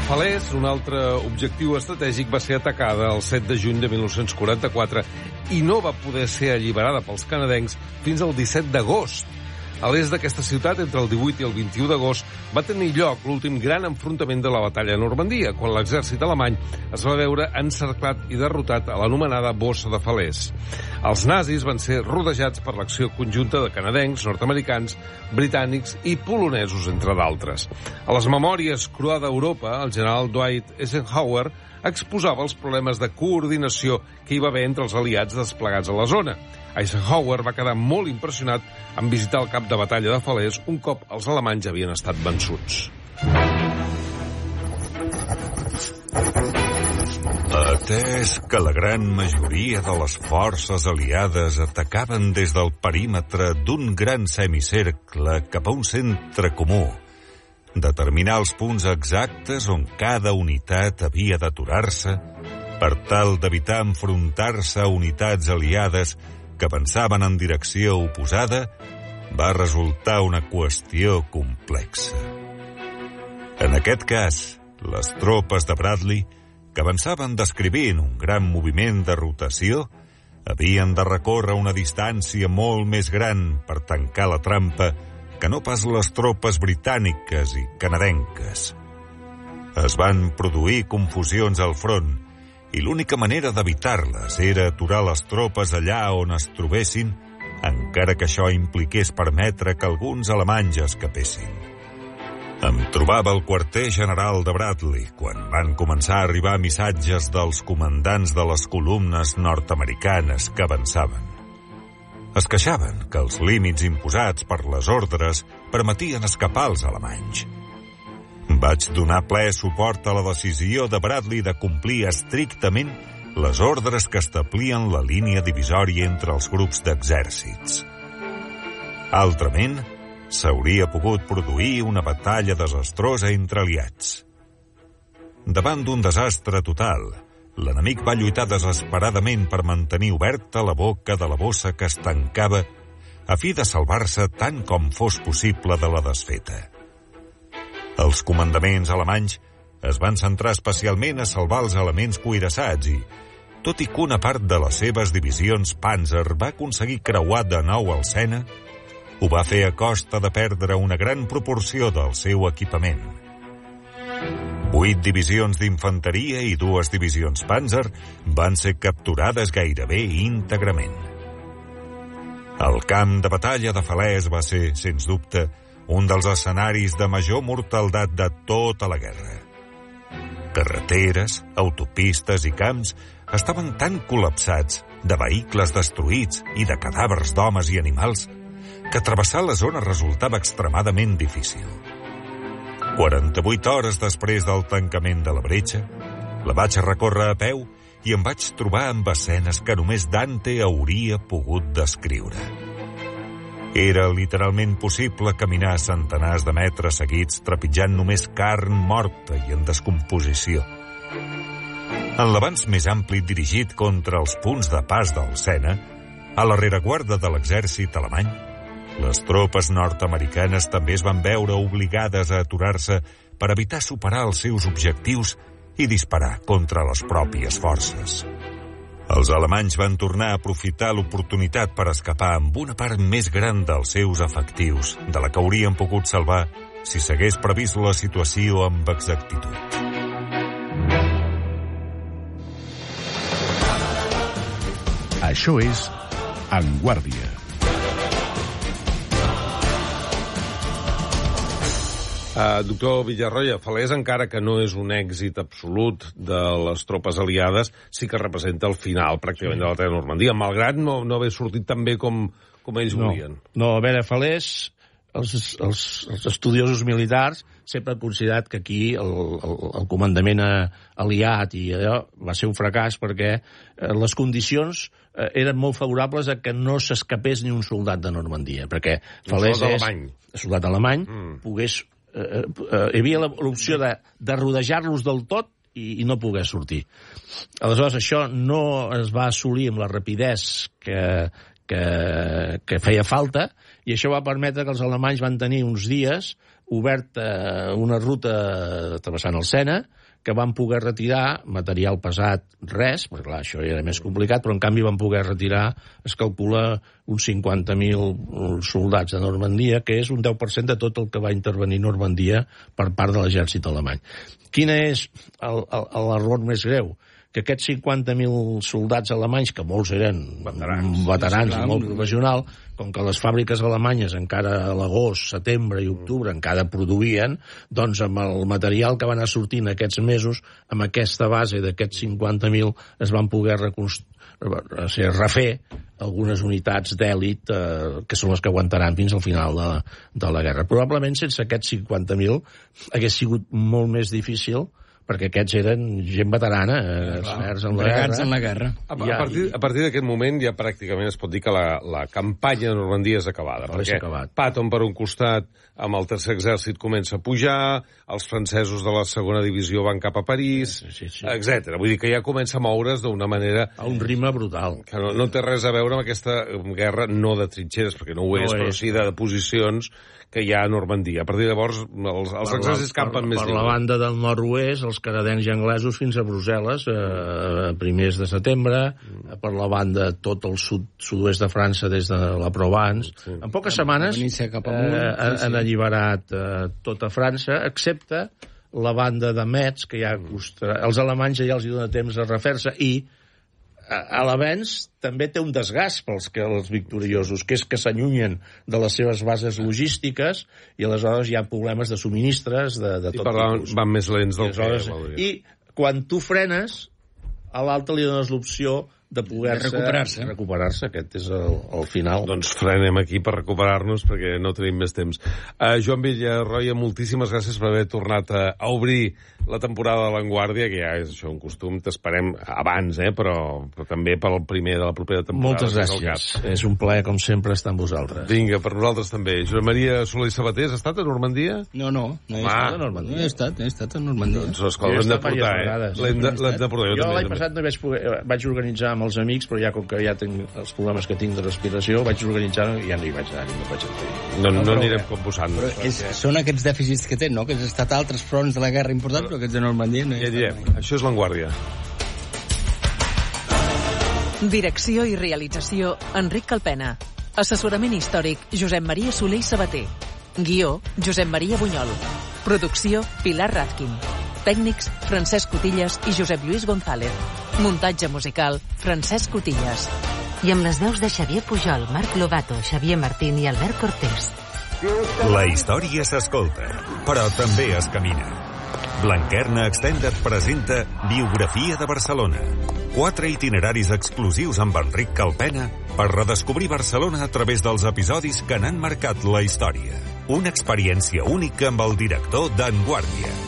Falaise, un altre objectiu estratègic, va ser atacada el 7 de juny de 1944 i no va poder ser alliberada pels canadencs fins al 17 d'agost. A l'est d'aquesta ciutat, entre el 18 i el 21 d'agost, va tenir lloc l'últim gran enfrontament de la batalla a Normandia, quan l'exèrcit alemany es va veure encerclat i derrotat a l'anomenada Bossa de Falaise. Els nazis van ser rodejats per l'acció conjunta de canadencs, nord-americans, britànics i polonesos, entre d'altres. A les memòries Crua d'Europa, el general Dwight Eisenhower exposava els problemes de coordinació que hi va haver entre els aliats desplegats a la zona. Eisenhower va quedar molt impressionat en visitar el camp de batalla de Falaise un cop els alemanys havien estat vençuts. Atès que la gran majoria de les forces aliades atacaven des del perímetre d'un gran semicercle cap a un centre comú, determinar els punts exactes on cada unitat havia d'aturar-se per tal d'evitar enfrontar-se a unitats aliades que avançaven en direcció oposada va resultar una qüestió complexa. En aquest cas, les tropes de Bradley, que avançaven descrivint un gran moviment de rotació, havien de recórrer una distància molt més gran per tancar la trampa que no pas les tropes britàniques i canadenques. Es van produir confusions al front i l'única manera d'evitar-les era aturar les tropes allà on es trobessin, encara que això impliqués permetre que alguns alemanys escapessin. Em trobava al quarter general de Bradley quan van començar a arribar missatges dels comandants de les columnes nord-americanes que avançaven. Es queixaven que els límits imposats per les ordres permetien escapar els alemanys. Vaig donar ple suport a la decisió de Bradley de complir estrictament les ordres que establien la línia divisòria entre els grups d'exèrcits. Altrament, s'hauria pogut produir una batalla desastrosa entre aliats. Davant d'un desastre total, l'enemic va lluitar desesperadament per mantenir oberta la boca de la bossa que es tancava a fi de salvar-se tant com fos possible de la desfeta. Els comandaments alemanys es van centrar especialment a salvar els elements cuirassats i, tot i que una part de les seves divisions Panzer va aconseguir creuar de nou el Sena, ho va fer a costa de perdre una gran proporció del seu equipament. 8 divisions d'infanteria i 2 divisions Panzer van ser capturades gairebé íntegrament. El camp de batalla de Falaise va ser, sens dubte, un dels escenaris de major mortaldat de tota la guerra. Carreteres, autopistes i camps estaven tan col·lapsats de vehicles destruïts i de cadàvers d'homes i animals que travessar la zona resultava extremadament difícil. 48 hores després del tancament de la bretxa, la vaig recórrer a peu i em vaig trobar amb escenes que només Dante hauria pogut descriure. Era literalment possible caminar centenars de metres seguits trepitjant només carn morta i en descomposició. En l'avanç més ampli dirigit contra els punts de pas del Sena, a la rereguarda de l'exèrcit alemany, les tropes nord-americanes també es van veure obligades a aturar-se per evitar superar els seus objectius i disparar contra les pròpies forces. Els alemanys van tornar a aprofitar l'oportunitat per escapar amb una part més gran dels seus efectius, de la que haurien pogut salvar si s'hagués previst la situació amb exactitud. Això és En Guàrdia. Doctor Villarroya, Falaise, encara que no és un èxit absolut de les tropes aliades, sí que representa el final, pràcticament, de la batalla de Normandia, malgrat no haver sortit tan bé com ells volien. No, a veure, Falaise, els estudiosos militars sempre han considerat que aquí el comandament aliat i allò va ser un fracàs perquè les condicions eren molt favorables a que no s'escapés ni un soldat de Normandia, perquè Falaise soldat alemany pogués hi havia l'opció de rodejar-los del tot i no poder sortir. Aleshores, això no es va assolir amb la rapidesa que feia falta, i això va permetre que els alemanys van tenir uns dies obert una ruta travessant el Sena, que van poder retirar material pesat res, perquè clar, això era més complicat, però en canvi van poder retirar, es calcula, uns 50.000 soldats de Normandia, que és un 10% de tot el que va intervenir Normandia per part de l'exèrcit alemany. Quin és l'error més greu? Que aquests 50.000 soldats alemanys, que molts eren veterans i molt professionals, com que les fàbriques alemanyes encara a l'agost, setembre i octubre encara produïen, doncs amb el material que van anar sortint aquests mesos, amb aquesta base d'aquests 50.000 es van poder refer algunes unitats d'èlit que són les que aguantaran fins al final de la guerra. Probablement sense aquests 50.000 hagués sigut molt més difícil, perquè aquests eren gent veterana, experts en la guerra. A partir d'aquest moment ja pràcticament es pot dir que la campanya de Normandia és acabada, perquè Patton per un costat amb el tercer exèrcit comença a pujar, els francesos de la segona divisió van cap a París, etc. Vull dir que ja comença a moure's d'una manera... A un ritme brutal. Que no té res a veure amb aquesta guerra, no de trinxeres, perquè no ho és, però sí de posicions que hi ha a Normandia. A partir de llavors, els exèrcits campen més... Per la banda del nord-oest, els canadencs i anglesos fins a Brussel·les, primers de setembre, per la banda tot el sud-oest de França des de la Provence. En poques setmanes han alliberat tota França, excepte la banda de Metz, que ja els alemanys ja els dona temps a refer-se, i a l'avenç també té un desgast pels victoriosos, que és que s'allunyen de les seves bases logístiques i aleshores hi ha problemes de subministres de tot tipus. Van més lents del que... I quan tu frenes, a l'altre li dones l'opció de poder recuperar-se. Aquest és el final. Doncs frenem aquí per recuperar-nos, perquè no tenim més temps. Joan Villarroya, moltíssimes gràcies per haver tornat a obrir la temporada de l'Avantguàrdia, que ja és això un costum, t'esperem abans, però també pel primer de la propera temporada. Moltes gràcies. És un plaer, com sempre, estar amb vosaltres. Vinga, per nosaltres també. Josep Maria Soler i Sabater, has estat a Normandia? No he estat a Normandia. No he estat a Normandia. Doncs, escolta, l'hem de portar, L'hem de portar. Jo l'any passat no vaig organitzar amb els amics, però ja com que ja tinc els problemes que tinc de respiració, vaig organitzar i ja no hi vaig anar, no vaig entrar. No anirem com vosaltres. Són aquests dèficits que tens, no? Que has estat a altres fronts de la guerra importants, però aquests de Normandia no hi estat. Això és l'Avantguàrdia. Direcció i realització, Enric Calpena. Assessorament històric, Josep Maria Soler i Sabater. Guió, Josep Maria Bunyol. Producció, Pilar Razkin. Tècnics, Francesc Cotillas i Josep Lluís González. Muntatge musical, Francesc Cotillas. I amb les veus de Xavier Pujol, Marc Lobato, Xavier Martín i Albert Cortés. La història s'escolta, però també es camina. Blanquerna Extended presenta Biografia de Barcelona. 4 itineraris exclusius amb Enric Calpena per redescobrir Barcelona a través dels episodis que n'han marcat la història. Una experiència única amb el director d'Avantguàrdia.